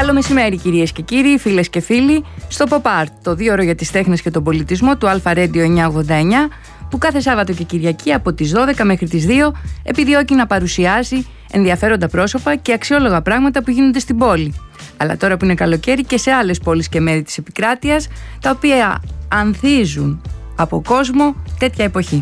Καλό μεσημέρι, κυρίες και κύριοι, φίλες και φίλοι, στο Pop Art, το 2ωρο για τις τέχνες και τον πολιτισμό του Alpha Radio 989, που κάθε Σάββατο και Κυριακή από τις 12 μέχρι τις 2 επιδιώκει να παρουσιάσει ενδιαφέροντα πρόσωπα και αξιόλογα πράγματα που γίνονται στην πόλη. Αλλά τώρα που είναι καλοκαίρι και σε άλλες πόλεις και μέρη της επικράτειας, τα οποία ανθίζουν από κόσμο τέτοια εποχή.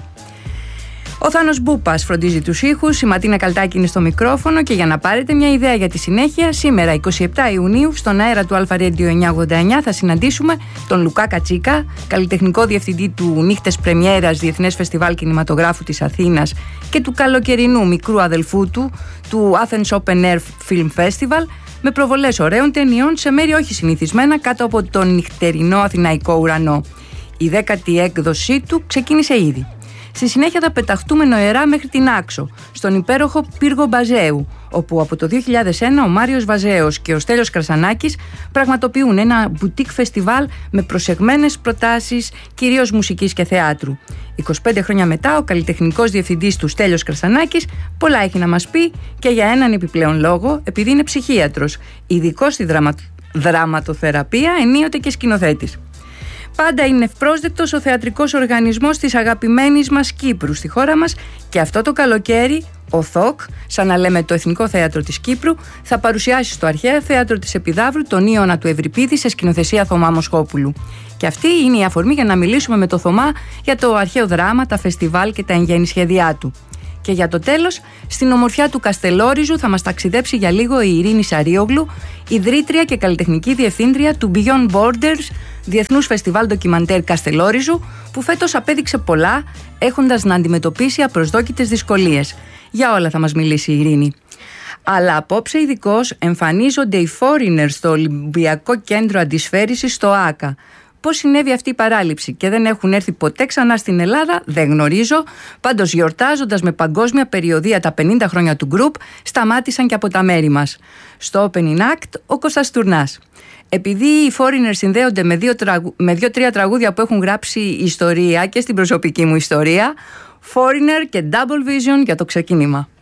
Ο Θάνος Μπούπας φροντίζει τους ήχους, η Ματίνα Καλτάκη είναι στο μικρόφωνο και για να πάρετε μια ιδέα για τη συνέχεια, σήμερα 27 Ιουνίου στον αέρα του Alpha Radio 989 θα συναντήσουμε τον Λουκά Κατσίκα, καλλιτεχνικό διευθυντή του Νύχτες Πρεμιέρας Διεθνές Φεστιβάλ Κινηματογράφου της Αθήνας και του καλοκαιρινού μικρού αδελφού του Athens Open Air Film Festival, με προβολές ωραίων ταινιών σε μέρη όχι συνηθισμένα κάτω από τον νυχτερινό αθηναϊκό ουρανό. Η 10η έκδοσή του ξεκίνησε ήδη. Στη συνέχεια θα πεταχτούμε νοερά μέχρι την Άξο, στον υπέροχο πύργο Μπαζέου, όπου από το 2001 ο Μάριος Βαζέος και ο Στέλιος Κρασανάκης πραγματοποιούν ένα μπουτίκ φεστιβάλ με προσεγμένες προτάσεις, κυρίως μουσικής και θεάτρου. 25 χρόνια μετά, ο καλλιτεχνικός διευθυντής του Στέλιος Κρασανάκης πολλά έχει να μας πει και για έναν επιπλέον λόγο, επειδή είναι ψυχίατρος, ειδικός στη δραματοθεραπεία, ενίοτε και σκηνοθέτης. Πάντα είναι ευπρόσδεκτος ο θεατρικός οργανισμός της αγαπημένης μας Κύπρου στη χώρα μας και αυτό το καλοκαίρι ο ΘΟΚ, σαν να λέμε το Εθνικό Θέατρο της Κύπρου, θα παρουσιάσει στο Αρχαίο Θέατρο της Επιδαύρου τον Ήωνα του Ευρυπίδη σε σκηνοθεσία Θωμά Μοσχόπουλου. Και αυτή είναι η αφορμή για να μιλήσουμε με το Θωμά για το αρχαίο δράμα, τα φεστιβάλ και τα εν γέννη σχέδιά του. Και για το τέλος, στην ομορφιά του Καστελόριζου θα μας ταξιδέψει για λίγο η Ειρήνη Σαρίογλου, ιδρύτρια και καλλιτεχνική διευθύντρια του Beyond Borders, Διεθνούς Φεστιβάλ Ντοκιμαντέρ Καστελόριζου, που φέτος απέδειξε πολλά, έχοντας να αντιμετωπίσει απροσδόκητες δυσκολίες. Για όλα θα μας μιλήσει η Ειρήνη. Αλλά απόψε ειδικώς εμφανίζονται οι Foreigners στο Ολυμπιακό Κέντρο Αντισφαίρησης στο ΆΚΑ. Πώς συνέβη αυτή η παράληψη και δεν έχουν έρθει ποτέ ξανά στην Ελλάδα, δεν γνωρίζω. Πάντως, γιορτάζοντας με παγκόσμια περιοδεία τα 50 χρόνια του γκρουπ, σταμάτησαν και από τα μέρη μας. Στο Opening Act, ο Κώστας Τουρνάς. Επειδή οι Foreigners συνδέονται με 2-3 τραγούδια που έχουν γράψει ιστορία και στην προσωπική μου ιστορία, Foreigner και Double Vision για το ξεκίνημα.